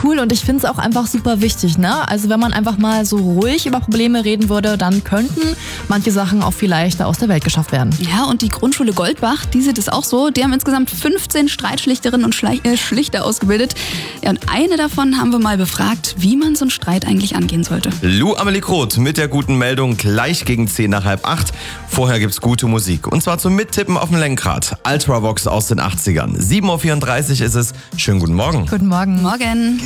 cool und ich finde es auch einfach super wichtig, ne? Also wenn man einfach mal so ruhig über Probleme reden würde, dann könnten manche Sachen auch viel leichter aus der Welt geschafft werden. Ja, und die Grundschule Goldbach, die sieht es auch so. Die haben insgesamt 15 Streitschlichterinnen und Schlichter ausgebildet. Ja, und eine davon haben wir mal befragt, wie man so einen Streit eigentlich angehen sollte. Lou Amelie Kroth mit der guten Meldung gleich gegen 10 nach halb 8. Vorher gibt's gute Musik. Und zwar zum Mittippen auf dem Lenkrad. Ultravox aus den 80ern. 7.34 Uhr ist es. Schönen guten Morgen. Guten Morgen. Morgen.